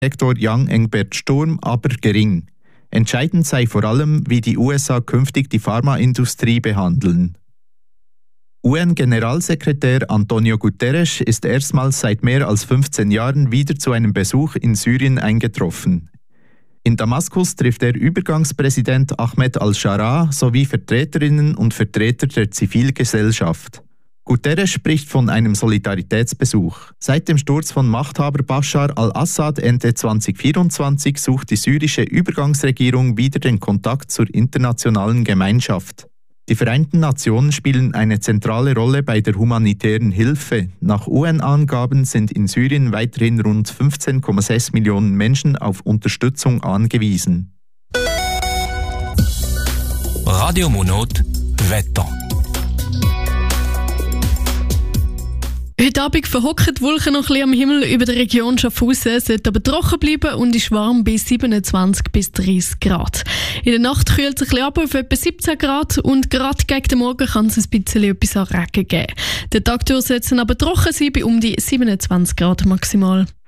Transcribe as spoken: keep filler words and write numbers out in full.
Direktor Jan Engbert Sturm aber gering. Entscheidend sei vor allem, wie die U S A künftig die Pharmaindustrie behandeln. U N-Generalsekretär Antonio Guterres ist erstmals seit mehr als fünfzehn Jahren wieder zu einem Besuch in Syrien eingetroffen. In Damaskus trifft er Übergangspräsident Ahmed al-Sharaa sowie Vertreterinnen und Vertreter der Zivilgesellschaft. Guterres spricht von einem Solidaritätsbesuch. Seit dem Sturz von Machthaber Bashar al-Assad Ende zweitausendvierundzwanzig sucht die syrische Übergangsregierung wieder den Kontakt zur internationalen Gemeinschaft. Die Vereinten Nationen spielen eine zentrale Rolle bei der humanitären Hilfe. Nach U N-Angaben sind in Syrien weiterhin rund fünfzehn Komma sechs Millionen Menschen auf Unterstützung angewiesen. Radio Monot Wetter. Heute Abend verhocken die Wolken noch ein bisschen am Himmel über der Region Schaffhausen, sollte aber trocken bleiben und ist warm bis siebenundzwanzig bis dreißig Grad. In der Nacht kühlt es ein bisschen ab auf etwa siebzehn Grad und gerade gegen den Morgen kann es ein bisschen etwas an Regen geben. Der Tag durch soll es aber trocken sein bei um die siebenundzwanzig Grad maximal.